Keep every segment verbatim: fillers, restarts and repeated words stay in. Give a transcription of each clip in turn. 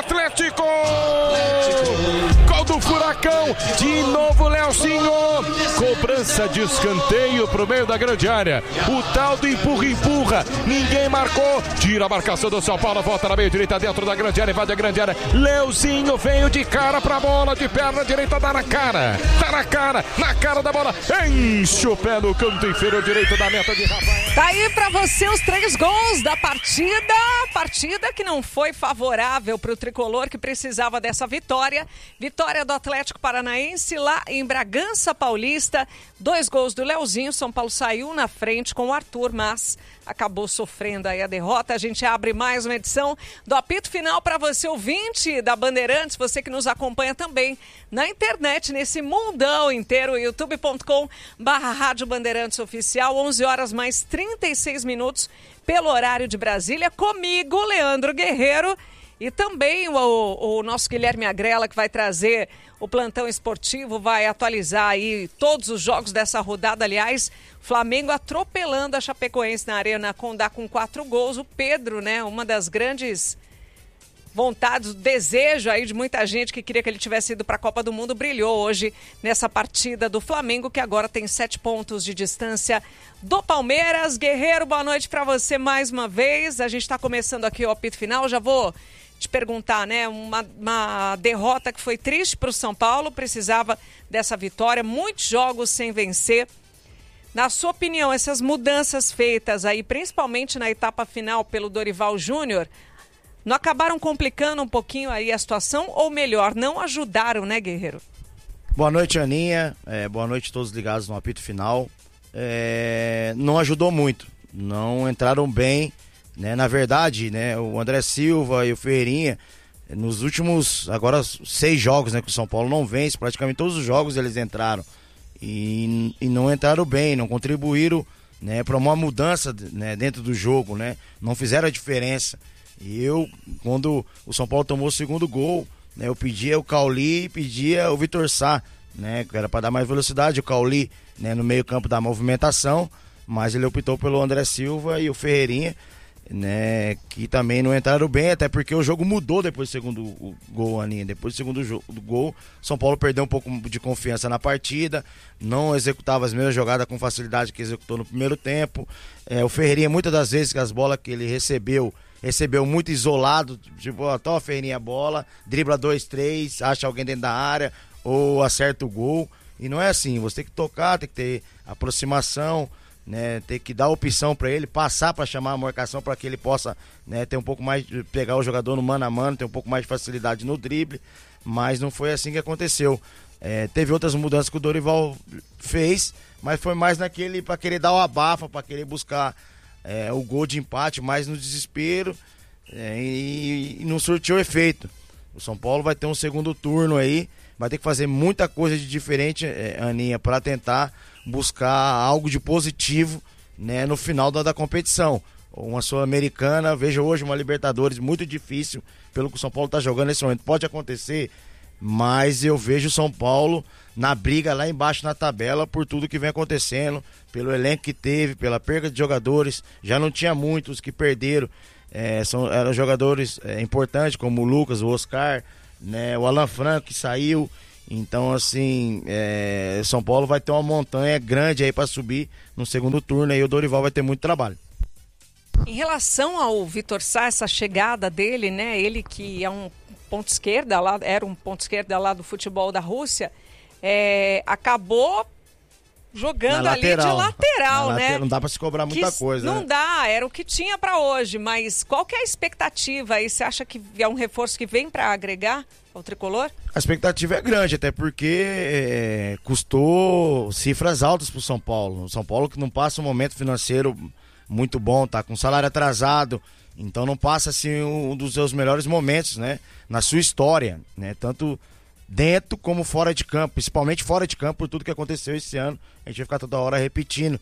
Atlético! Gol do Furacão, de novo Leozinho, cobrança de escanteio pro meio da grande área, o tal do empurra-empurra, ninguém marcou, tira a marcação do São Paulo, volta na meio direita dentro da grande área, invade a grande área, Leozinho veio de cara pra bola, de perna direita, dá na cara, tá na cara, na cara da bola, enche o pé no canto inferior direito da meta de Rafael. Tá aí pra você os três gols da partida, partida que não foi favorável pro tricolor, que precisava dessa vitória, vitória do Atlético Paranaense lá em Bragança Paulista, dois gols do Leozinho, São Paulo saiu na frente com o Arthur, mas acabou sofrendo aí a derrota. A gente abre mais uma edição do Apito Final para você, ouvinte da Bandeirantes, você que nos acompanha também na internet, nesse mundão inteiro, youtube ponto com barra Rádio Bandeirantes Oficial, onze horas mais trinta e seis minutos pelo horário de Brasília, comigo, Leandro Guerreiro, e também o, o nosso Guilherme Agrela, que vai trazer o plantão esportivo, vai atualizar aí todos os jogos dessa rodada. Aliás, Flamengo atropelando a Chapecoense na Arena Condá com quatro gols. O Pedro, né, uma das grandes vontades, o desejo aí de muita gente que queria que ele tivesse ido para a Copa do Mundo, brilhou hoje nessa partida do Flamengo, que agora tem sete pontos de distância do Palmeiras. Guerreiro, boa noite para você mais uma vez. A gente está começando aqui o apito final, já vou te perguntar, né, uma, uma derrota que foi triste para o São Paulo, precisava dessa vitória, muitos jogos sem vencer. Na sua opinião, essas mudanças feitas aí, principalmente na etapa final pelo Dorival Júnior, não acabaram complicando um pouquinho aí a situação, ou melhor, não ajudaram, né, Guerreiro? Boa noite, Aninha, é, boa noite a todos ligados no apito final. É, não ajudou muito, não entraram bem, né? Na verdade, né, o André Silva e o Ferreirinha, nos últimos, agora seis jogos, né, que o São Paulo não vence, praticamente todos os jogos eles entraram e, e não entraram bem, não contribuíram, né, para uma mudança, né, dentro do jogo, né, não fizeram a diferença. E eu, quando o São Paulo tomou o segundo gol, né, eu pedia o Cauli e pedia o Vitor Sá, né, que era para dar mais velocidade, o Cauli, né, no meio campo da movimentação, mas ele optou pelo André Silva e o Ferreirinha, né, que também não entraram bem, até porque o jogo mudou depois do segundo gol, Aninha. Depois do segundo jogo, do gol, São Paulo perdeu um pouco de confiança na partida, não executava as mesmas jogadas com facilidade que executou no primeiro tempo. É, o Ferreirinha, muitas das vezes que as bolas que ele recebeu, recebeu muito isolado, tipo, ó, toma Ferreirinha a bola, dribla dois, três, acha alguém dentro da área ou acerta o gol. E não é assim, você tem que tocar, tem que ter aproximação, né, ter que dar opção para ele, passar para chamar a marcação para que ele possa, né, ter um pouco mais, pegar o jogador no mano a mano, ter um pouco mais de facilidade no drible, mas não foi assim que aconteceu. É, teve outras mudanças que o Dorival fez, mas foi mais naquele para querer dar o abafa, para querer buscar é, o gol de empate, mais no desespero, é, e, e não surtiu efeito. O São Paulo vai ter um segundo turno aí, vai ter que fazer muita coisa de diferente, é, Aninha, para tentar buscar algo de positivo, né, no final da, da competição. Uma Sul-Americana, veja hoje uma Libertadores muito difícil, pelo que o São Paulo está jogando nesse momento. Pode acontecer, mas eu vejo o São Paulo na briga lá embaixo na tabela por tudo que vem acontecendo, pelo elenco que teve, pela perda de jogadores. Já não tinha muitos que perderam, é, são, eram jogadores é, importantes como o Lucas, o Oscar, né, o Alan Franco que saiu. Então, assim, é, São Paulo vai ter uma montanha grande aí para subir no segundo turno, aí o Dorival vai ter muito trabalho. Em relação ao Vitor Sá, essa chegada dele, né, ele que é um ponto esquerda lá, era um ponto esquerda lá do futebol da Rússia, é, acabou jogando ali de lateral, né? Lateral, não dá para se cobrar muita que, coisa. Não né? dá, era o que tinha para hoje, mas qual que é a expectativa aí? Você acha que é um reforço que vem para agregar ao tricolor? A expectativa é grande, até porque é, custou cifras altas pro São Paulo. O São Paulo que não passa um momento financeiro muito bom, tá com salário atrasado, então não passa assim um dos seus melhores momentos, né, na sua história, né, tanto dentro como fora de campo, principalmente fora de campo por tudo que aconteceu esse ano. A gente vai ficar toda hora repetindo,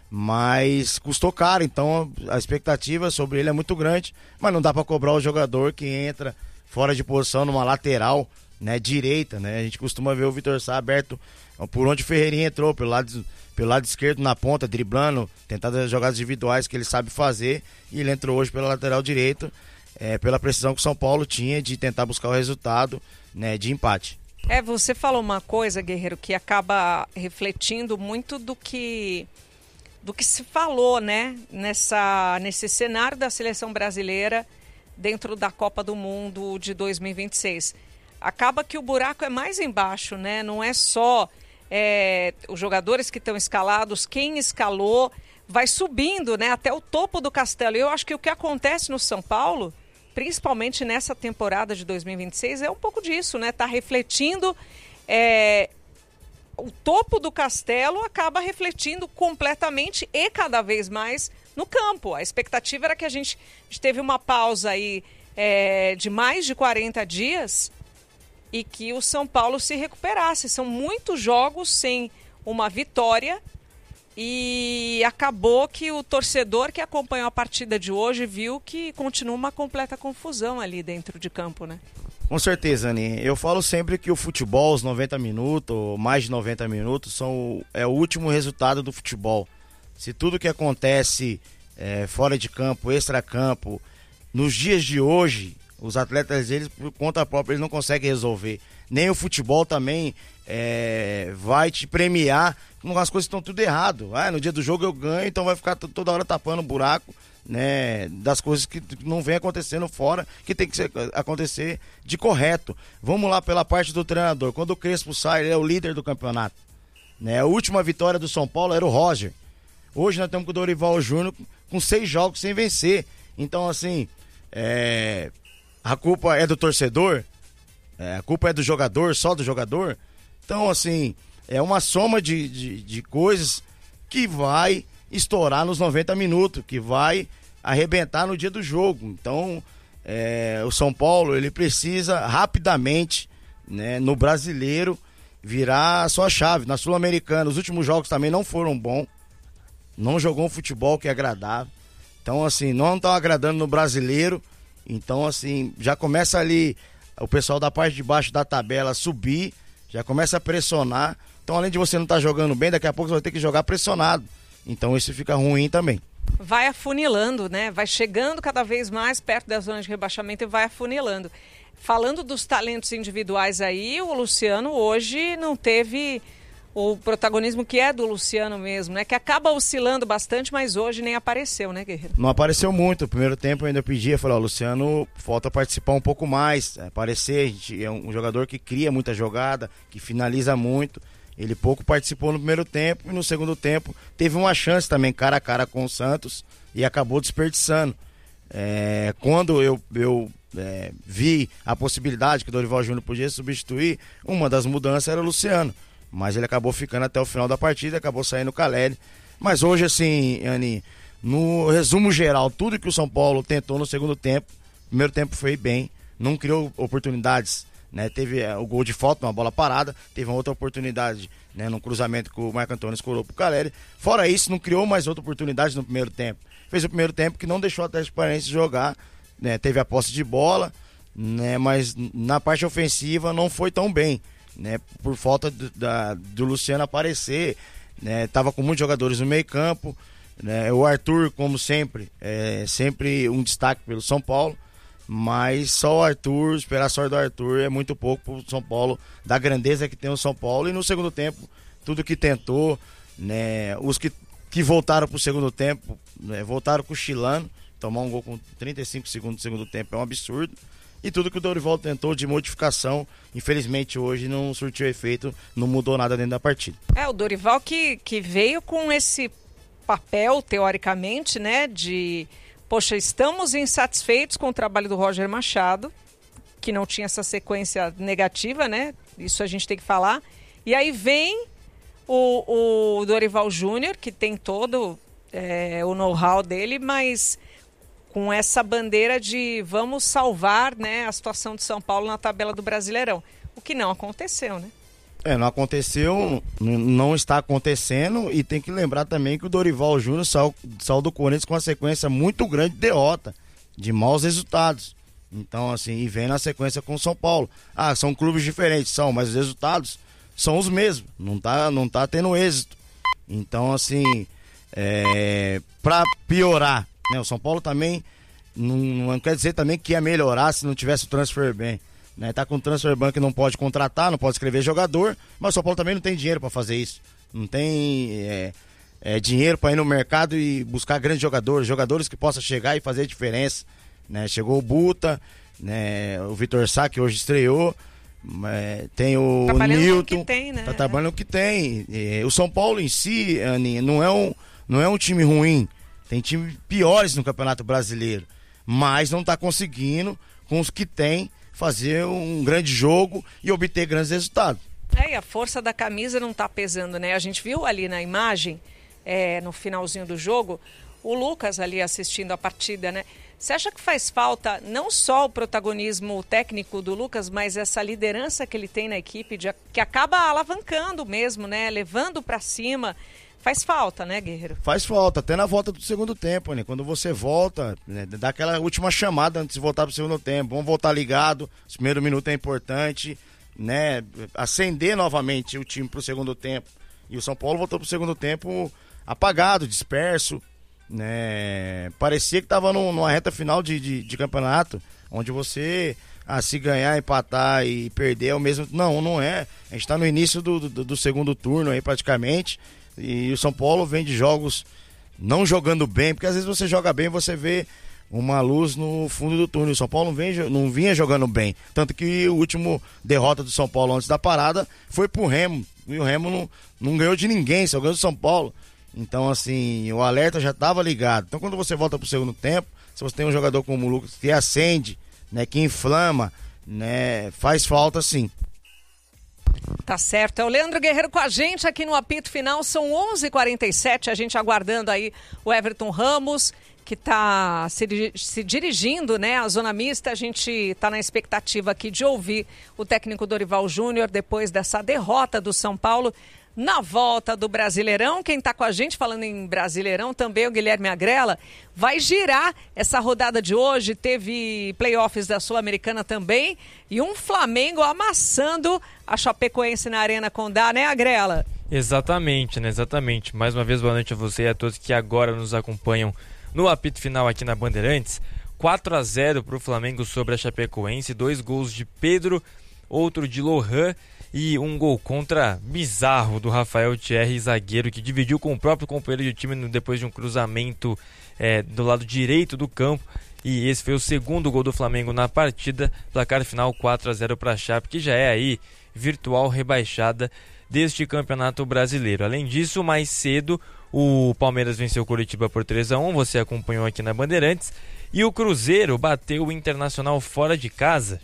mas custou caro, então a expectativa sobre ele é muito grande, mas não dá para cobrar o jogador que entra fora de posição numa lateral, né, direita, né? A gente costuma ver o Vitor Sá aberto por onde o Ferreirinha entrou, pelo lado, pelo lado esquerdo na ponta, driblando, tentando as jogadas individuais que ele sabe fazer, e ele entrou hoje pela lateral direita. é, pela precisão que o São Paulo tinha de tentar buscar o resultado, né, de empate. É, você falou uma coisa, Guerreiro, que acaba refletindo muito do que, do que se falou, né, nessa, nesse cenário da seleção brasileira dentro da Copa do Mundo de dois mil e vinte e seis. Acaba que o buraco é mais embaixo, né? Não é só é, os jogadores que estão escalados, quem escalou vai subindo, né, até o topo do castelo. E eu acho que o que acontece no São Paulo, principalmente nessa temporada de dois mil e vinte e seis, é um pouco disso, né? Tá refletindo, é, o topo do castelo acaba refletindo completamente e cada vez mais no campo. A expectativa era que a gente, a gente teve uma pausa aí é, de mais de quarenta dias e que o São Paulo se recuperasse. São muitos jogos sem uma vitória e acabou que o torcedor que acompanhou a partida de hoje viu que continua uma completa confusão ali dentro de campo, né? Com certeza, Aninha. Eu falo sempre que o futebol, os noventa minutos, ou mais de noventa minutos, são, é o último resultado do futebol. Se tudo que acontece é, fora de campo, extra-campo, nos dias de hoje, os atletas, eles, por conta própria, eles não conseguem resolver. Nem o futebol também é, vai te premiar quando as coisas estão tudo errado. Ah, no dia do jogo eu ganho, então vai ficar toda hora tapando o buraco, né, das coisas que não vem acontecendo fora, que tem que ser, acontecer de correto. Vamos lá pela parte do treinador. Quando o Crespo sai, ele é o líder do campeonato. Né? A última vitória do São Paulo era o Roger. Hoje nós estamos com o Dorival Júnior com seis jogos sem vencer. Então, assim, é... a culpa é do torcedor? É, a culpa é do jogador, só do jogador? Então, assim, é uma soma de, de, de coisas que vai estourar nos noventa minutos, que vai arrebentar no dia do jogo. Então, é, o São Paulo, ele precisa rapidamente, né, no brasileiro, virar a sua chave. Na Sul-Americana, os últimos jogos também não foram bons. Não jogou um futebol que é agradável. Então, assim, não estão agradando no brasileiro. Então, assim, já começa ali o pessoal da parte de baixo da tabela subir, já começa a pressionar. Então, além de você não estar jogando bem, daqui a pouco você vai ter que jogar pressionado. Então, isso fica ruim também. Vai afunilando, né? Vai chegando cada vez mais perto da zona de rebaixamento e vai afunilando. Falando dos talentos individuais aí, o Luciano hoje não teve o protagonismo que é do Luciano mesmo, né? Que acaba oscilando bastante, mas hoje nem apareceu, né, Guerreiro? Não apareceu muito. No primeiro tempo eu ainda pedia, falei, ó, Luciano, falta participar um pouco mais, aparecer. A gente é um jogador que cria muita jogada, que finaliza muito. Ele pouco participou no primeiro tempo e no segundo tempo teve uma chance também cara a cara com o Santos e acabou desperdiçando. É, quando eu, eu é, vi a possibilidade que o Dorival Júnior podia substituir, uma das mudanças era o Luciano. Mas ele acabou ficando até o final da partida, acabou saindo o Caleri. Mas hoje, assim, Anny, no resumo geral, tudo que o São Paulo tentou no segundo tempo, primeiro tempo foi bem, não criou oportunidades, né? Teve é, o gol de falta, uma bola parada, teve uma outra oportunidade, né, num cruzamento que o Marco Antônio escorou pro Caleri. Fora isso, não criou mais outra oportunidade no primeiro tempo. Fez o primeiro tempo que não deixou o Atlético Paranaense jogar, né? Teve a posse de bola, né? Mas na parte ofensiva não foi tão bem. Né, por falta do, da, do Luciano aparecer, né, tava com muitos jogadores no meio campo, né, o Arthur, como sempre, é sempre um destaque pelo São Paulo, mas só o Arthur, esperar a sorte do Arthur é muito pouco pro São Paulo, da grandeza que tem o São Paulo. E no segundo tempo, tudo que tentou, né, os que, que voltaram pro segundo tempo, né, voltaram cochilando, tomar um gol com trinta e cinco segundos do segundo tempo é um absurdo. E tudo que o Dorival tentou de modificação, infelizmente hoje não surtiu efeito, não mudou nada dentro da partida. É, o Dorival que, que veio com esse papel, teoricamente, né, de, poxa, estamos insatisfeitos com o trabalho do Roger Machado, que não tinha essa sequência negativa, né, isso a gente tem que falar. E aí vem o, o Dorival Júnior, que tem todo é, o know-how dele, mas com essa bandeira de vamos salvar, né, a situação de São Paulo na tabela do Brasileirão. O que não aconteceu, né? É, não aconteceu, não está acontecendo, e tem que lembrar também que o Dorival Júnior saiu, saiu do Corinthians com uma sequência muito grande de derrota, de maus resultados. Então, assim, e vem na sequência com o São Paulo. Ah, são clubes diferentes, são, mas os resultados são os mesmos, não tá, não tá tendo êxito. Então, assim, é, para piorar, né, o São Paulo também não, não quer dizer também que ia melhorar se não tivesse o transfer ban. Né? Tá com o transfer ban que não pode contratar, não pode escrever jogador, mas o São Paulo também não tem dinheiro para fazer isso. Não tem é, é, dinheiro para ir no mercado e buscar grandes jogadores, jogadores que possam chegar e fazer a diferença. Né? Chegou o Buta, né? O Vitor Sá, que hoje estreou, é, tem o Nilton, tem, né? tá trabalhando o que tem. É, o São Paulo em si, Aninha, não é um, não é um time ruim. Tem times piores no Campeonato Brasileiro, mas não está conseguindo, com os que tem, fazer um grande jogo e obter grandes resultados. É, e a força da camisa não está pesando, né? A gente viu ali na imagem, é, no finalzinho do jogo, o Lucas ali assistindo a partida, né? Você acha que faz falta não só o protagonismo técnico do Lucas, mas essa liderança que ele tem na equipe, de, que acaba alavancando mesmo, né? Levando para cima. Faz falta, né, Guerreiro? Faz falta, até na volta do segundo tempo, né? Quando você volta, né? Dá aquela última chamada antes de voltar pro segundo tempo. Vamos voltar ligado, o primeiro minuto é importante, né? Acender novamente o time pro segundo tempo. E o São Paulo voltou pro segundo tempo apagado, disperso, né? Parecia que tava num, numa reta final de, de, de campeonato, onde você, ah, se ganhar, empatar e perder é o mesmo. Não, não é. A gente tá no início do, do, do segundo turno aí, praticamente. E o São Paulo vem de jogos não jogando bem, porque às vezes você joga bem, você vê uma luz no fundo do túnel. O São Paulo não, vem, não vinha jogando bem. Tanto que o último derrota do São Paulo antes da parada foi pro Remo. E o Remo não, não ganhou de ninguém, só ganhou do São Paulo. Então, assim, o alerta já estava ligado. Então, quando você volta pro segundo tempo, se você tem um jogador como o Lucas que acende, né, que inflama, né, faz falta sim. Tá certo, é o Leandro Guerreiro com a gente aqui no apito final, são onze e quarenta e sete, a gente aguardando aí o Everton Ramos, que está se, se dirigindo, né, à zona mista. A gente está na expectativa aqui de ouvir o técnico Dorival Júnior depois dessa derrota do São Paulo na volta do Brasileirão. Quem está com a gente falando em Brasileirão também, o Guilherme Agrela, vai girar essa rodada de hoje. Teve playoffs da Sul-Americana também e um Flamengo amassando a Chapecoense na Arena Condá, né, Agrela? Exatamente, né? Exatamente. Mais uma vez, boa noite a você e a todos que agora nos acompanham no apito final aqui na Bandeirantes. quatro a zero para o Flamengo sobre a Chapecoense, dois gols de Pedro, outro de Lohan e um gol contra bizarro do Rafael Thierry, zagueiro, que dividiu com o próprio companheiro de time depois de um cruzamento é, do lado direito do campo. E esse foi o segundo gol do Flamengo na partida. Placar final quatro a zero para a Chape, que já é aí virtual rebaixada deste Campeonato Brasileiro. Além disso, mais cedo, o Palmeiras venceu o Coritiba por três a um, você acompanhou aqui na Bandeirantes. E o Cruzeiro bateu o Internacional fora de casa,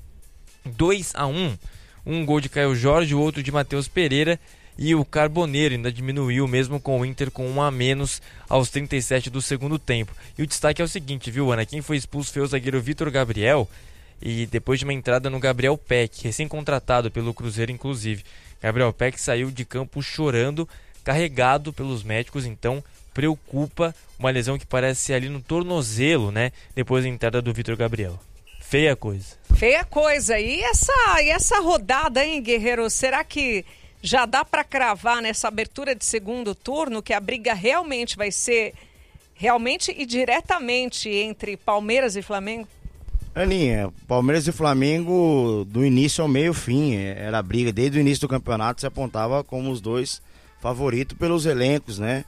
dois a um. Um gol de Caio Jorge, o outro de Matheus Pereira, e o Carboneiro ainda diminuiu mesmo com o Inter com um a menos aos trinta e sete do segundo tempo. E o destaque é o seguinte, viu, Ana? Quem foi expulso foi o zagueiro Vitor Gabriel, e depois de uma entrada no Gabriel Peck, recém-contratado pelo Cruzeiro inclusive. Gabriel Peck saiu de campo chorando, carregado pelos médicos, então preocupa uma lesão que parece ser ali no tornozelo, né? Depois da entrada do Vitor Gabriel. Feia coisa. Feia coisa. E essa, e essa rodada, hein, Guerreiro? Será que já dá para cravar nessa abertura de segundo turno que a briga realmente vai ser realmente e diretamente entre Palmeiras e Flamengo? Aninha, Palmeiras e Flamengo do início ao meio fim, era a briga, desde o início do campeonato se apontava como os dois favoritos pelos elencos, né?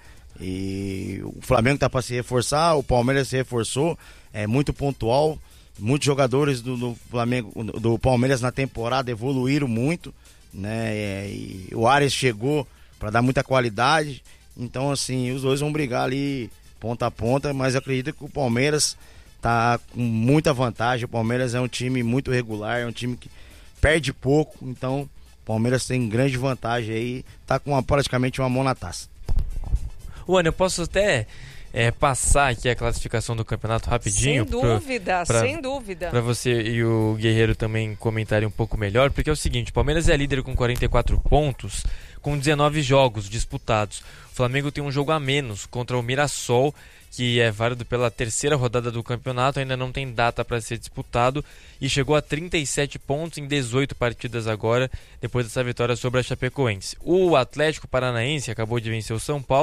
E o Flamengo tá para se reforçar, o Palmeiras se reforçou, é muito pontual. Muitos jogadores do, do Flamengo, do Palmeiras na temporada evoluíram muito, né? E o Arias chegou para dar muita qualidade. Então, assim, os dois vão brigar ali ponta a ponta, mas eu acredito que o Palmeiras tá com muita vantagem. O Palmeiras é um time muito regular, é um time que perde pouco. Então, o Palmeiras tem grande vantagem aí, tá com uma, praticamente uma mão na taça. Ana, eu posso até É, passar aqui a classificação do campeonato rapidinho. Sem dúvida, pra, sem dúvida. Para você e o Guerreiro também comentarem um pouco melhor, porque é o seguinte, o Palmeiras é líder com quarenta e quatro pontos, com dezenove jogos disputados. O Flamengo tem um jogo a menos contra o Mirassol, que é válido pela terceira rodada do campeonato, ainda não tem data para ser disputado, e chegou a trinta e sete pontos em dezoito partidas agora, depois dessa vitória sobre a Chapecoense. O Atlético Paranaense acabou de vencer o São Paulo,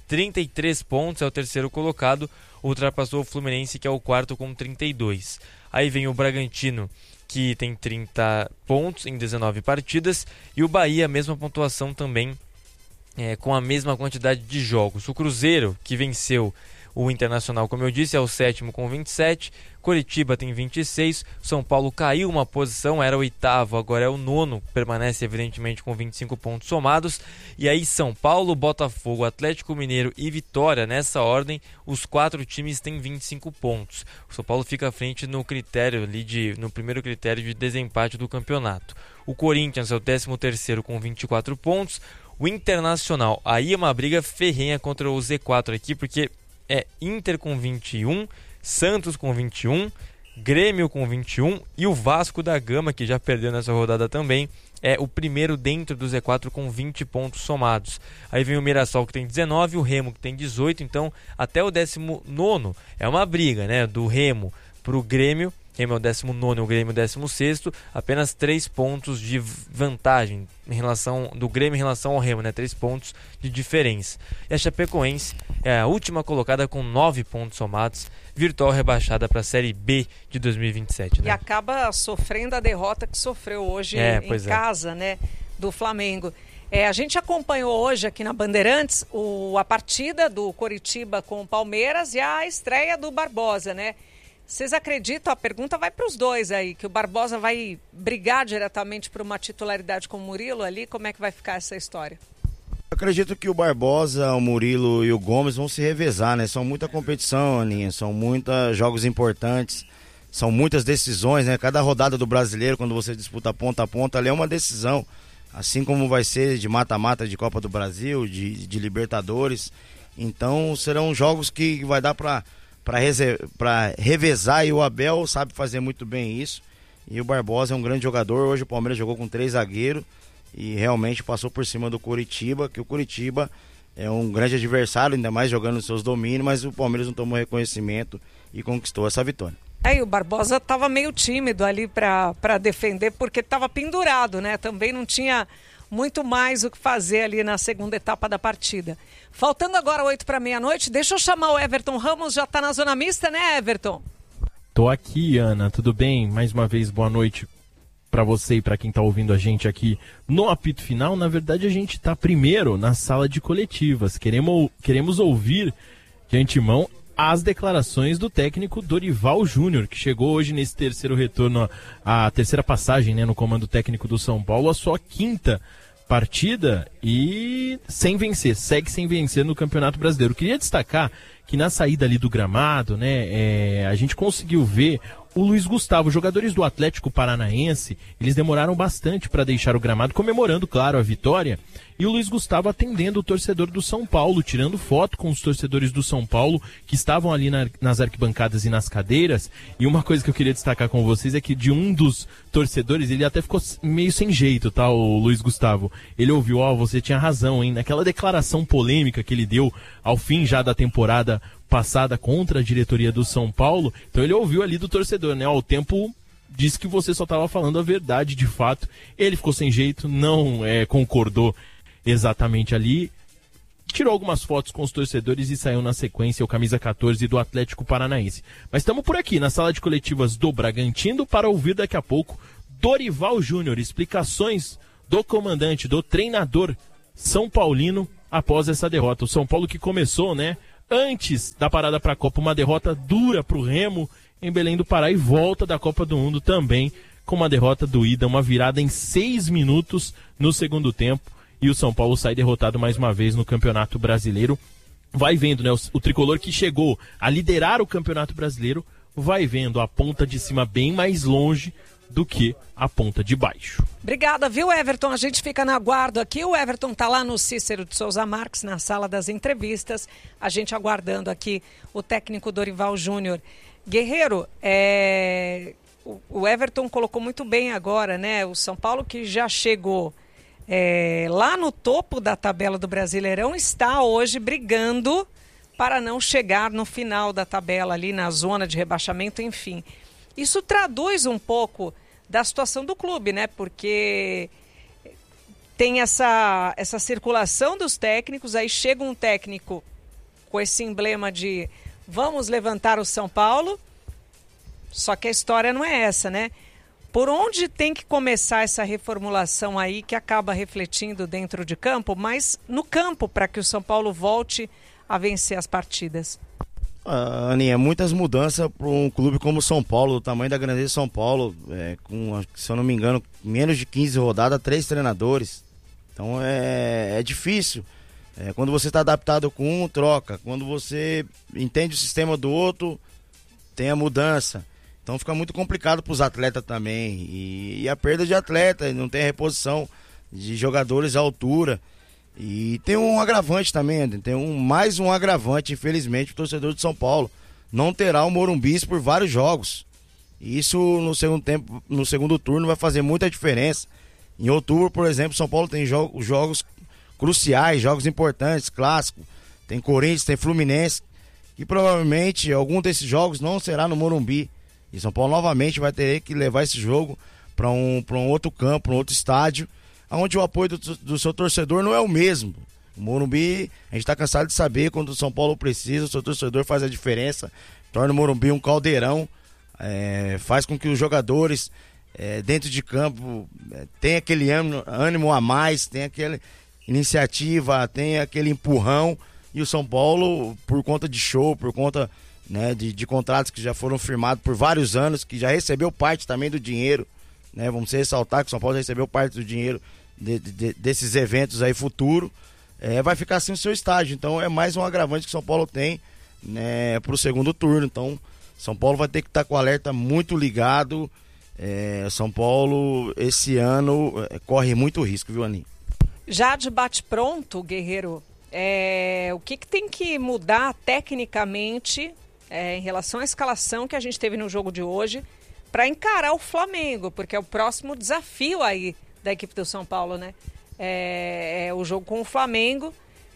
trinta e três pontos, é o terceiro colocado, ultrapassou o Fluminense, que é o quarto, com trinta e dois. Aí vem o Bragantino, que tem trinta pontos em dezenove partidas, e o Bahia, mesma pontuação também, é, com a mesma quantidade de jogos. O Cruzeiro, que venceu o Internacional, como eu disse, é o sétimo com vinte e sete, Coritiba tem vinte e seis, São Paulo caiu uma posição, era o oitavo, agora é o nono, permanece evidentemente com vinte e cinco pontos somados, e aí São Paulo, Botafogo, Atlético Mineiro e Vitória, nessa ordem, os quatro times têm vinte e cinco pontos. O São Paulo fica à frente no critério ali de, no primeiro critério de desempate do campeonato. O Corinthians é o décimo terceiro com vinte e quatro pontos, o Internacional, aí é uma briga ferrenha contra o Z quatro aqui, porque é Inter com vinte e um, Santos com vinte e um, Grêmio com vinte e um e o Vasco da Gama, que já perdeu nessa rodada também, é o primeiro dentro do Z quatro com vinte pontos somados. Aí vem o Mirassol, que tem dezenove, o Remo, que tem dezoito, então até o décimo nono é uma briga, né, do Remo para o Grêmio. Remo é o décimo nono e o Grêmio o décimo sexto, apenas três pontos de vantagem em relação do Grêmio em relação ao Remo, né? três pontos de diferença. E a Chapecoense é a última colocada com nove pontos somados, virtual rebaixada para a Série B de dois mil e vinte e sete. Né? E acaba sofrendo a derrota que sofreu hoje é, em casa, é. né, do Flamengo. É, a gente acompanhou hoje aqui na Bandeirantes o, a partida do Coritiba com o Palmeiras e a estreia do Barbosa, né? Vocês acreditam, a pergunta vai para os dois aí, que o Barbosa vai brigar diretamente por uma titularidade com o Murilo ali? Como é que vai ficar essa história? Eu acredito que o Barbosa, o Murilo e o Gomes vão se revezar, né? São muita competição, Aninha, são muitos jogos importantes, são muitas decisões, né? Cada rodada do Brasileiro, quando você disputa ponta a ponta, ali é uma decisão. Assim como vai ser de mata-mata de Copa do Brasil, de, de Libertadores. Então serão jogos que vai dar para... para revezar, e o Abel sabe fazer muito bem isso, e o Barbosa é um grande jogador. Hoje o Palmeiras jogou com três zagueiros e realmente passou por cima do Coritiba, que o Coritiba é um grande adversário, ainda mais jogando nos seus domínios, mas o Palmeiras não tomou reconhecimento e conquistou essa vitória. É, e o Barbosa estava meio tímido ali para defender, porque estava pendurado, né? Também não tinha muito mais o que fazer ali na segunda etapa da partida. Faltando agora oito para meia-noite, deixa eu chamar o Everton Ramos, já está na zona mista, né, Everton? Tô aqui, Ana, tudo bem? Mais uma vez, boa noite para você e para quem está ouvindo a gente aqui no apito final. Na verdade, a gente está primeiro na sala de coletivas. Queremos, queremos ouvir de antemão as declarações do técnico Dorival Júnior, que chegou hoje nesse terceiro retorno, a, a terceira passagem, né, no comando técnico do São Paulo, a sua quinta partida e sem vencer, segue sem vencer no Campeonato Brasileiro. Queria destacar que na saída ali do gramado, né, é, a gente conseguiu ver o Luiz Gustavo. Os jogadores do Atlético Paranaense, eles demoraram bastante para deixar o gramado, comemorando, claro, a vitória, e o Luiz Gustavo atendendo o torcedor do São Paulo, tirando foto com os torcedores do São Paulo, que estavam ali na, nas arquibancadas e nas cadeiras. E uma coisa que eu queria destacar com vocês é que de um dos torcedores, ele até ficou meio sem jeito, tá, o Luiz Gustavo. Ele ouviu, ó, oh, você tinha razão, hein, naquela declaração polêmica que ele deu ao fim já da temporada passada contra a diretoria do São Paulo. Então ele ouviu ali do torcedor, né, ó, o tempo disse que você só estava falando a verdade, de fato. Ele ficou sem jeito, não é, concordou exatamente ali, tirou algumas fotos com os torcedores e saiu na sequência o camisa catorze do Atlético Paranaense. Mas estamos por aqui na sala de coletivas do Bragantino para ouvir daqui a pouco Dorival Júnior, explicações do comandante, do treinador São Paulino após essa derrota. O São Paulo que começou, né, antes da parada para a Copa, uma derrota dura para o Remo em Belém do Pará, e volta da Copa do Mundo também com uma derrota doída, uma virada em seis minutos no segundo tempo, e o São Paulo sai derrotado mais uma vez no Campeonato Brasileiro. Vai vendo, né, o, o tricolor que chegou a liderar o Campeonato Brasileiro, vai vendo a ponta de cima bem mais longe do que a ponta de baixo. Obrigada, viu, Everton? A gente fica na guarda aqui. O Everton tá lá no Cícero de Souza Marques, na sala das entrevistas. A gente aguardando aqui o técnico Dorival Júnior. Guerreiro, é... o Everton colocou muito bem agora, né? O São Paulo, que já chegou é, lá no topo da tabela do Brasileirão, está hoje brigando para não chegar no final da tabela, ali na zona de rebaixamento, enfim. Isso traduz um pouco da situação do clube, né? Porque tem essa, essa circulação dos técnicos, aí chega um técnico com esse emblema de vamos levantar o São Paulo, só que a história não é essa, né? Por onde tem que começar essa reformulação aí que acaba refletindo dentro de campo, mas no campo, para que o São Paulo volte a vencer as partidas? Ah, Aninha, muitas mudanças para um clube como o São Paulo, do tamanho da grandeza de São Paulo, é, com, se eu não me engano, menos de quinze rodadas, três treinadores. Então é, é difícil. É, quando você está adaptado com um, troca. Quando você entende o sistema do outro, tem a mudança. Então fica muito complicado para os atletas também. E, e a perda de atleta, não tem a reposição de jogadores à altura. E tem um agravante também, tem um, mais um agravante, infelizmente, o torcedor de São Paulo. Não terá o Morumbi por vários jogos. E isso no segundo tempo, no segundo turno vai fazer muita diferença. Em outubro, por exemplo, São Paulo tem jo- jogos cruciais, jogos importantes, clássicos. Tem Corinthians, tem Fluminense. E provavelmente algum desses jogos não será no Morumbi. E São Paulo novamente vai ter que levar esse jogo para um, para um outro campo, para um outro estádio, onde o apoio do, do seu torcedor não é o mesmo. O Morumbi, a gente está cansado de saber, quando o São Paulo precisa, o seu torcedor faz a diferença, torna o Morumbi um caldeirão, é, faz com que os jogadores é, dentro de campo é, tenham aquele ânimo, ânimo a mais, tenham aquela iniciativa, tenham aquele empurrão. E o São Paulo, por conta de show, por conta, né, de, de contratos que já foram firmados por vários anos, que já recebeu parte também do dinheiro, né, vamos ressaltar que o São Paulo já recebeu parte do dinheiro de, de, desses eventos aí futuro, é, vai ficar sem o seu estádio. Então é mais um agravante que o São Paulo tem, né, para o segundo turno. Então São Paulo vai ter que estar com o alerta muito ligado. é, São Paulo esse ano é, corre muito risco, viu, Aninha? Já de bate-pronto, Guerreiro, é, o que, que tem que mudar tecnicamente é, em relação à escalação que a gente teve no jogo de hoje para encarar o Flamengo, porque é o próximo desafio aí da equipe do São Paulo, né? É, é o jogo com o Flamengo,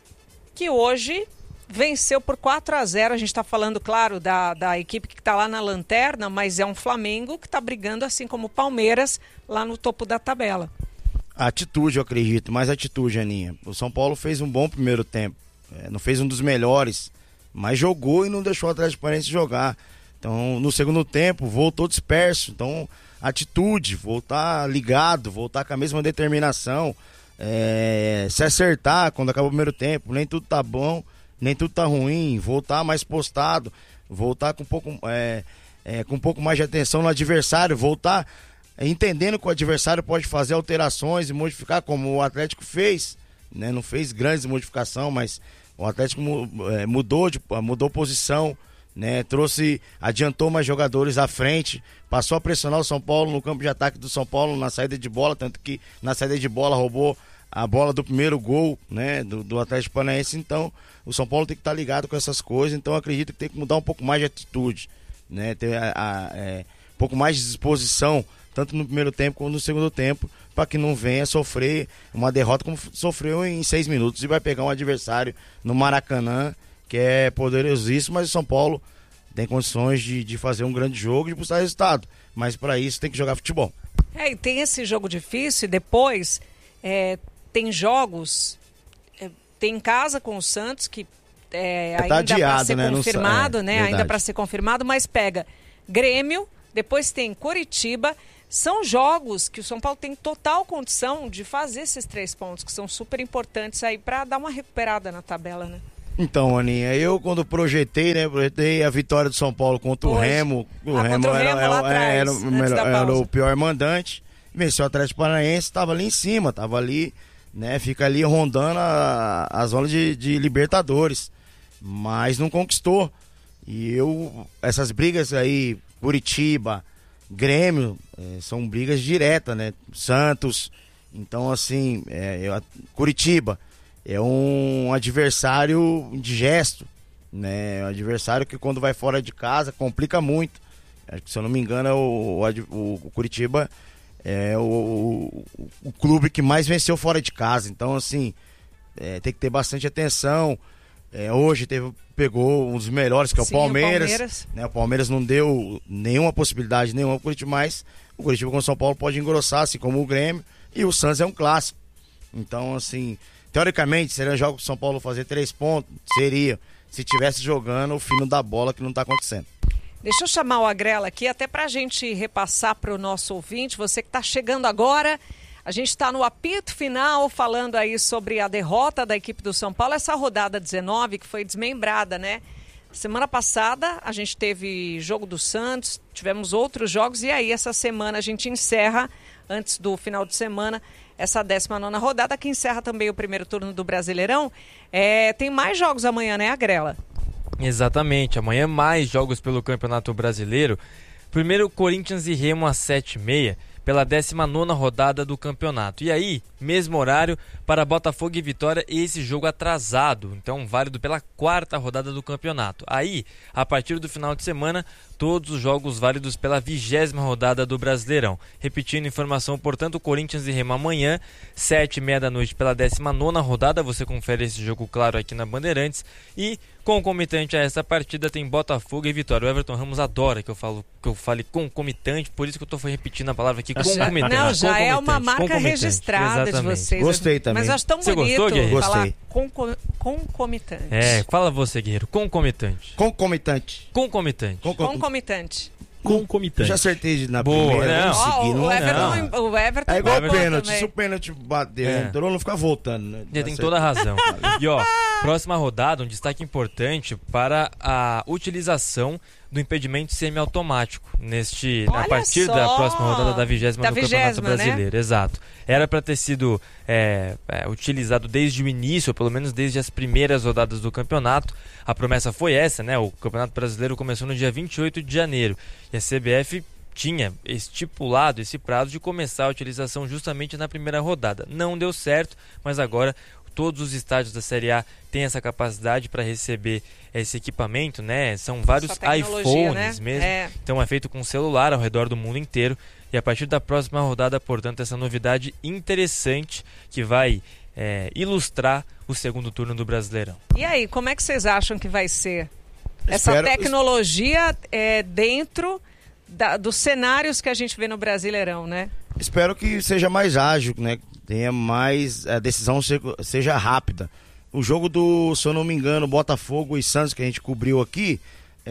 que hoje venceu por quatro a zero. A gente está falando, claro, da, da equipe que está lá na lanterna, mas é um Flamengo que está brigando, assim como o Palmeiras, lá no topo da tabela. Atitude, eu acredito, mais atitude, Aninha. O São Paulo fez um bom primeiro tempo, é, não fez um dos melhores, mas jogou e não deixou o Atlético Paranaense jogar. Então, no segundo tempo, voltou disperso. Então, atitude, voltar ligado, voltar com a mesma determinação, é, se acertar quando acaba o primeiro tempo. Nem tudo tá bom, nem tudo tá ruim. Voltar mais postado, voltar com um pouco, é, é, com um pouco mais de atenção no adversário, voltar entendendo que o adversário pode fazer alterações e modificar, como o Atlético fez, né? Não fez grandes modificações, mas o Atlético é, mudou, de, mudou posição, né? Trouxe, adiantou mais jogadores à frente, passou a pressionar o São Paulo no campo de ataque do São Paulo na saída de bola, tanto que na saída de bola roubou a bola do primeiro gol, né, do, do Atlético Paranaense. Então o São Paulo tem que estar ligado com essas coisas. Então eu acredito que tem que mudar um pouco mais de atitude, né? Ter a, a, é, um pouco mais de disposição, tanto no primeiro tempo como no segundo tempo, para que não venha sofrer uma derrota como sofreu em seis minutos e vai pegar um adversário no Maracanã que é poderosíssimo, mas o São Paulo tem condições de, de fazer um grande jogo e de buscar resultado, mas para isso tem que jogar futebol. É, e tem esse jogo difícil e depois é, tem jogos, é, tem em casa com o Santos que é, tá ainda para ser né? confirmado, Não, é, né? verdade. Ainda para ser confirmado, mas pega Grêmio, depois tem Coritiba. São jogos que o São Paulo tem total condição de fazer esses três pontos, que são super importantes aí para dar uma recuperada na tabela, né? Então, Aninha, eu quando projetei, né, projetei a vitória do São Paulo contra o Hoje. Remo, o Ah, Remo, contra o era, Remo era, lá era, atrás, era, antes era, da era pausa. o pior mandante, venceu o Atlético Paranaense, estava ali em cima, estava ali, né, fica ali rondando a, a zona de, de Libertadores, mas não conquistou. E eu, essas brigas aí, Curitiba, Grêmio, é, são brigas diretas, né? Santos, então assim, é, eu, Curitiba é um adversário indigesto, né? Um adversário que quando vai fora de casa complica muito. Acho que, se eu não me engano, é o, o, o Curitiba é o, o, o clube que mais venceu fora de casa, então assim, é, tem que ter bastante atenção. É, hoje teve, pegou um dos melhores, que é o Sim, Palmeiras. o Palmeiras. Né, o Palmeiras não deu nenhuma possibilidade, nenhuma pro Curitiba, mas o Curitiba com o São Paulo pode engrossar, assim como o Grêmio. E o Santos é um clássico. Então, assim, teoricamente, seriam jogos pro São Paulo fazer três pontos? Seria. se tivesse jogando o fino da bola, que não tá acontecendo. Deixa eu chamar o Agrela aqui, até para a gente repassar para o nosso ouvinte, você que está chegando agora. A gente está no apito final, falando aí sobre a derrota da equipe do São Paulo, essa rodada dezenove que foi desmembrada, né? Semana passada a gente teve jogo do Santos, tivemos outros jogos e aí essa semana a gente encerra, antes do final de semana, essa décima nona rodada, que encerra também o primeiro turno do Brasileirão. É, tem mais jogos amanhã, né, Agrela? Exatamente, amanhã mais jogos pelo Campeonato Brasileiro. Primeiro, Corinthians e Remo às sete e meia, pela décima nona rodada do campeonato. E aí, mesmo horário para Botafogo e Vitória, esse jogo atrasado, então válido pela quarta rodada do campeonato. Aí, a partir do final de semana, todos os jogos válidos pela vigésima rodada do Brasileirão. Repetindo informação, portanto, Corinthians e Remo amanhã, sete e meia da noite pela décima nona rodada, você confere esse jogo claro aqui na Bandeirantes. E concomitante a essa partida tem Botafogo e Vitória. O Everton Ramos adora que eu, falo, que eu fale concomitante, por isso que eu estou repetindo a palavra aqui, concomitante. Não, já é uma marca registrada de vocês. Gostei também. Mas eu acho tão Você bonito gostou, Guerreiro? falar Gostei. concom- concomitante. É, fala você, Guerreiro, concomitante. Concomitante. Concomitante. Concom- Concomitante. Concomitante. Já acertei na Boa, primeira, não. vamos Ó, seguir, o, não é? Everton, o Everton É igual botou pênalti, também. se o pênalti bater, É. entrou, não fica voltando, né? Você tem toda a razão. E ó, próxima rodada, um destaque importante para a utilização do impedimento semiautomático neste, a Olha partir só! da próxima rodada da vigésima Da do Campeonato vigésima, né? Brasileiro. Exato. Era para ter sido é, é, utilizado desde o início, ou pelo menos desde as primeiras rodadas do campeonato. A promessa foi essa, né? O Campeonato Brasileiro começou no dia vinte e oito de janeiro e a C B F tinha estipulado esse prazo de começar a utilização justamente na primeira rodada. Não deu certo, mas agora todos os estádios da Série A têm essa capacidade para receber esse equipamento, né? São vários Essa tecnologia, iPhones né? mesmo. É. Então é feito com celular ao redor do mundo inteiro. E a partir da próxima rodada, portanto, essa novidade interessante que vai é, ilustrar o segundo turno do Brasileirão. E aí, como é que vocês acham que vai ser essa Espero- tecnologia é, dentro da- dos cenários que a gente vê no Brasileirão, né? Espero que seja mais ágil, né? Tenha mais, a decisão se- seja rápida. O jogo do, se eu não me engano, Botafogo e Santos que a gente cobriu aqui,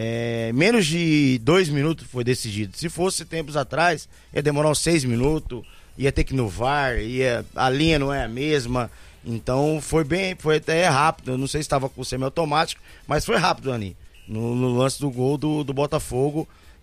é, menos de dois minutos foi decidido. Se fosse tempos atrás, ia demorar uns seis minutos, ia ter que ir no V A R, ia, a linha não é a mesma. Então foi bem, foi até rápido. Eu não sei se estava com o semiautomático, mas foi rápido, Ani. No, no lance do gol do, do Botafogo,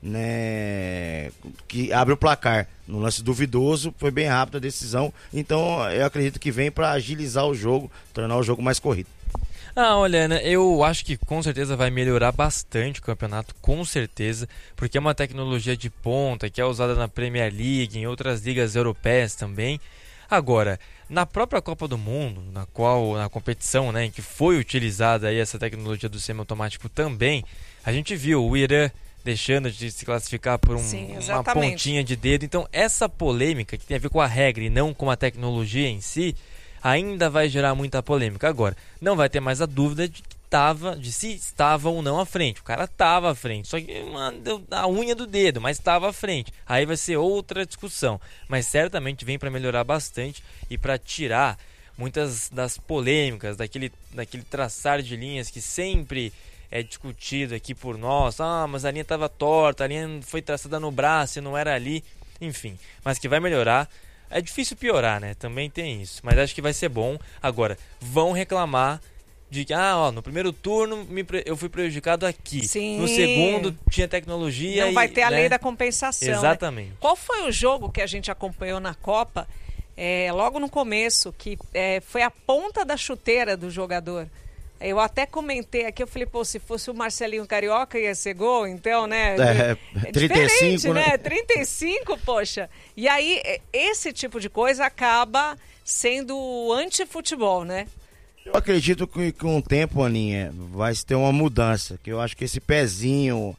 né, que abre o placar. No lance duvidoso, foi bem rápido a decisão. Então eu acredito que vem para agilizar o jogo, tornar o jogo mais corrido. Ah, olha, Ana, eu acho que com certeza vai melhorar bastante o campeonato, com certeza, porque é uma tecnologia de ponta que é usada na Premier League, em outras ligas europeias também. Agora, na própria Copa do Mundo, na qual na competição, né, em que foi utilizada aí essa tecnologia do semiautomático também, a gente viu o Irã deixando de se classificar por um, Sim, uma exatamente. pontinha de dedo. Então, essa polêmica que tem a ver com a regra e não com a tecnologia em si, ainda vai gerar muita polêmica. Agora, não vai ter mais a dúvida de que tava, de se estava ou não à frente. O cara estava à frente, só que mano, deu a unha do dedo, mas estava à frente. Aí vai ser outra discussão, mas certamente vem para melhorar bastante e para tirar muitas das polêmicas, daquele, daquele traçar de linhas que sempre é discutido aqui por nós. Ah, mas a linha estava torta, a linha foi traçada no braço e não era ali. Enfim, mas que vai melhorar. É difícil piorar, né? Também tem isso. Mas acho que vai ser bom. Agora, vão reclamar de que, ah, ó, no primeiro turno me pre... eu fui prejudicado aqui. Sim. No segundo tinha tecnologia. Não e, vai ter a né? lei da compensação. Exatamente. Né? Qual foi o jogo que a gente acompanhou na Copa, é, logo no começo, que é, foi a ponta da chuteira do jogador? Eu até comentei aqui, eu falei, pô, se fosse o Marcelinho Carioca ia ser gol, então, né? É, É trinta e cinco, diferente, né? né? trinta e cinco, poxa. E aí, é, esse tipo de coisa acaba sendo anti-futebol, né? Eu acredito que com o tempo, Aninha, vai ter uma mudança. Que eu acho que esse pezinho,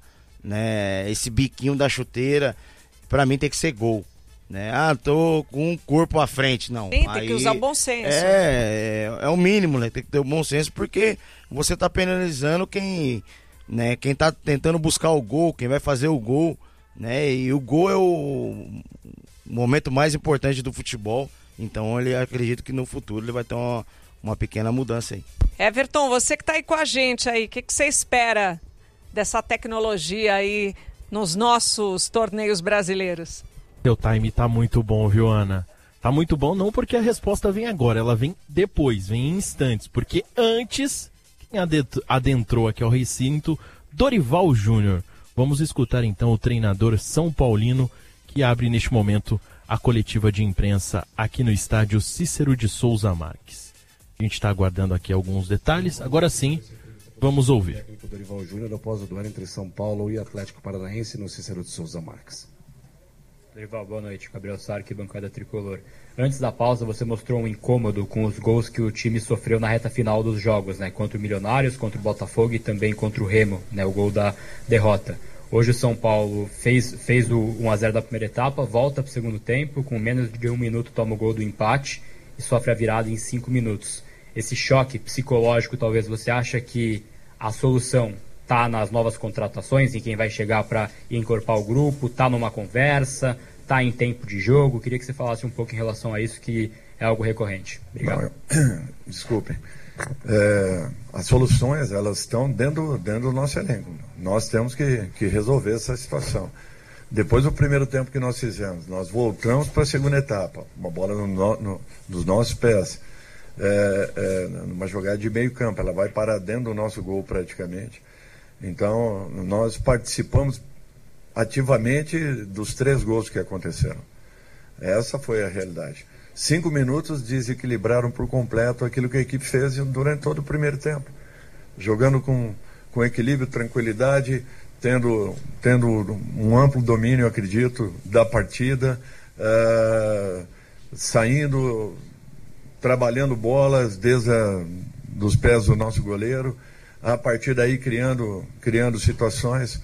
né, esse biquinho da chuteira, pra mim tem que ser gol. Né? Ah, tô com um corpo à frente, não. Sim, tem Aí, que usar o bom senso. É, é, é o mínimo, né? Tem que ter o bom senso, porque você tá penalizando quem, né, quem tá tentando buscar o gol, quem vai fazer o gol, né? E o gol é o momento mais importante do futebol. Então, ele acredito que no futuro ele vai ter uma, uma pequena mudança aí. Everton, você que está aí com a gente aí, o que, que você espera dessa tecnologia aí nos nossos torneios brasileiros? Seu time tá muito bom, viu, Ana? Tá muito bom não porque a resposta vem agora, ela vem depois, vem em instantes, porque antes, quem adentrou aqui ao recinto, Dorival Júnior. Vamos escutar então o treinador São Paulino, que abre neste momento a coletiva de imprensa aqui no estádio Cícero de Souza Marques. A gente está aguardando aqui alguns detalhes, agora sim, vamos ouvir. O técnico Dorival Júnior após o duelo entre São Paulo e Atlético Paranaense no Cícero de Souza Marques. Dorival, boa noite. Gabriel Sarque, bancada tricolor. Antes da pausa, você mostrou um incômodo com os gols que o time sofreu na reta final dos jogos, né? Contra o Milionários, contra o Botafogo e também contra o Remo, né? O gol da derrota. Hoje o São Paulo fez, fez o um a zero da primeira etapa, volta para o segundo tempo, com menos de um minuto toma o gol do empate e sofre a virada em cinco minutos. Esse choque psicológico, talvez você acha que a solução está nas novas contratações, em quem vai chegar para encorpar o grupo, está numa conversa, está em tempo de jogo? Queria que você falasse um pouco em relação a isso, que é algo recorrente. Obrigado. Não, desculpem. É, as soluções, elas estão dentro, dentro do nosso elenco. Nós temos que, que resolver essa situação. Depois do primeiro tempo que nós fizemos, nós voltamos para a segunda etapa. Uma bola no, no, nos nossos pés. É, é, numa jogada de meio campo. Ela vai parar dentro do nosso gol praticamente. Então, nós participamos ativamente dos três gols que aconteceram. Essa foi a realidade. Cinco minutos desequilibraram por completo aquilo que a equipe fez durante todo o primeiro tempo. Jogando com, com equilíbrio, tranquilidade, tendo, tendo um amplo domínio, acredito, da partida, uh, saindo, trabalhando bolas desde a, dos pés do nosso goleiro, a partir daí criando, criando situações.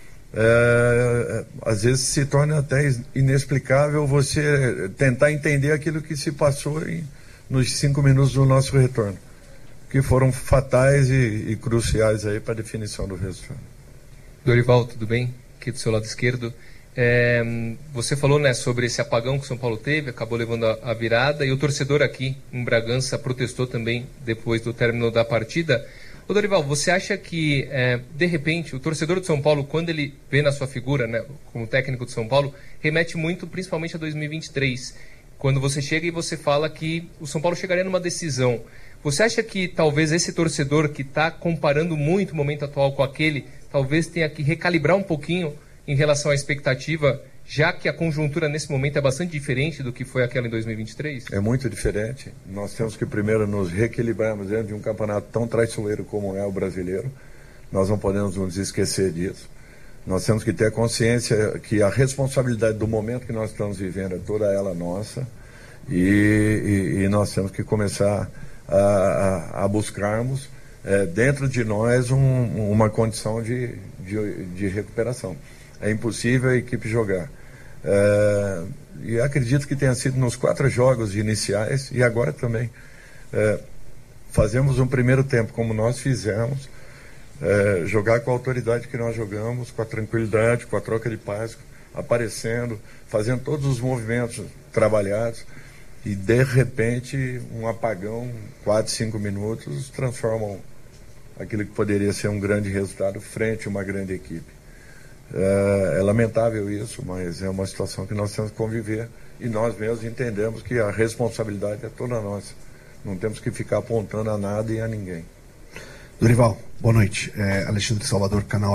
É, às vezes se torna até inexplicável você tentar entender aquilo que se passou em, nos cinco minutos do nosso retorno, que foram fatais e, e cruciais aí para a definição do resultado. Dorival, tudo bem? Aqui do seu lado esquerdo. É, você falou, né, sobre esse apagão que o São Paulo teve, acabou levando a, a virada, e o torcedor aqui em Bragança protestou também depois do término da partida. Ô Dorival, você acha que, é, de repente, o torcedor de São Paulo, quando ele vê na sua figura, né, como técnico de São Paulo, remete muito principalmente a dois mil e vinte e três, quando você chega e você fala que o São Paulo chegaria numa decisão. Você acha que talvez esse torcedor que está comparando muito o momento atual com aquele, talvez tenha que recalibrar um pouquinho em relação à expectativa, já que a conjuntura nesse momento é bastante diferente do que foi aquela em dois mil e vinte e três? É muito diferente. Nós temos que primeiro nos reequilibrarmos dentro de um campeonato tão traiçoeiro como é o brasileiro. Nós não podemos nos esquecer disso. Nós temos que ter consciência que a responsabilidade do momento que nós estamos vivendo é toda ela nossa, e, e, e nós temos que começar a, a, a buscarmos é, dentro de nós um, uma condição de, de, de recuperação. É impossível a equipe jogar. É, e acredito que tenha sido nos quatro jogos iniciais, e agora também. É, fazemos um primeiro tempo como nós fizemos, é, jogar com a autoridade que nós jogamos, com a tranquilidade, com a troca de passe, aparecendo, fazendo todos os movimentos trabalhados, e de repente um apagão, quatro, cinco minutos, transformam aquilo que poderia ser um grande resultado frente a uma grande equipe. É, é lamentável isso, mas é uma situação que nós temos que conviver, e nós mesmos entendemos que a responsabilidade é toda nossa. Não temos que ficar apontando a nada e a ninguém. Dorival, boa noite. É Alexandre Salvador, canal